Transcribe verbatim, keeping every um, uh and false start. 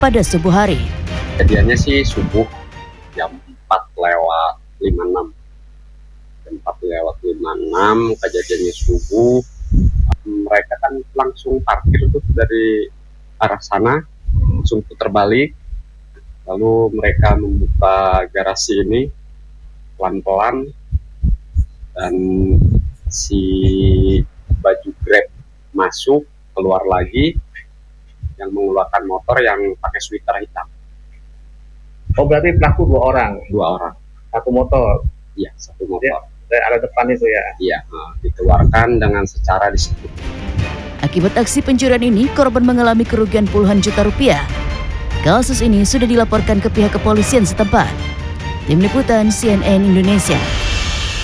pada subuh hari. Kejadiannya sih subuh jam empat lewat lima puluh enam. Jam empat lewat lima puluh enam kejadiannya subuh. Mereka kan langsung parkir tuh dari arah sana, langsung putar balik. Lalu mereka membuka garasi ini pelan-pelan dan si baju Grab masuk, keluar lagi, yang mengeluarkan motor yang pakai sweater hitam. Oh, berarti pelaku dua orang? Dua orang. Satu motor? Iya, satu motor. Dari arah depan itu ya? Iya, dikeluarkan dengan secara disiplin. Akibat aksi pencurian ini, korban mengalami kerugian puluhan juta rupiah. Kasus ini sudah dilaporkan ke pihak kepolisian setempat. Tim Liputan C N N Indonesia.